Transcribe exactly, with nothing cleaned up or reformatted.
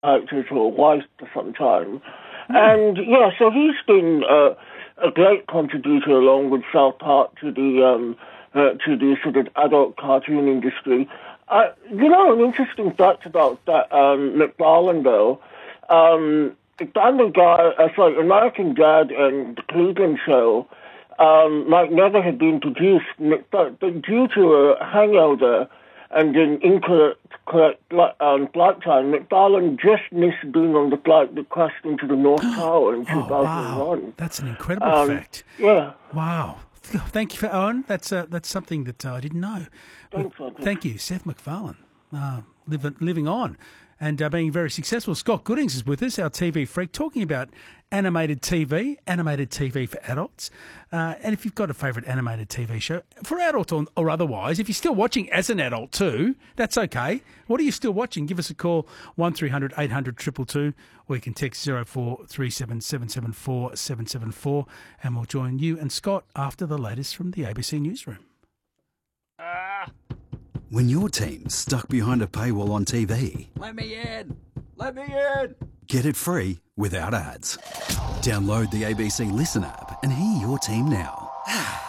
characters or wife for some time. And, yeah, so he's been uh, a great contributor along with South Park to the um, uh, to the sort of adult cartoon industry. Uh, you know, an interesting fact about that um, McFarlane, though, um, Family Guy, uh, sorry, American Dad and The Cleveland Show um, might never have been produced, but due to a hangover and an incorrect correct, um, flight time, McFarlane just missed being on the flight that crashed into the North Tower in two thousand one. Oh, wow. That's an incredible um, fact. Yeah. Wow. Thank you for Owen. That's uh, that's something that uh, I didn't know. Thanks, well, thank you, Seth MacFarlane, uh, living living on and uh, being very successful. Scott Goodings is with us, our T V freak, talking about animated T V, animated T V for adults. Uh, and if you've got a favourite animated T V show, for adult or, or otherwise, if you're still watching as an adult too, that's okay. What are you still watching? Give us a call, one three hundred eight hundred two two two, or you can text zero four three seven seven seven four seven seven four, and we'll join you and Scott after the latest from the A B C Newsroom. Ah. When your team's stuck behind a paywall on T V, Let me in! Let me in! get it free without ads. Download the A B C Listen app and hear your team now.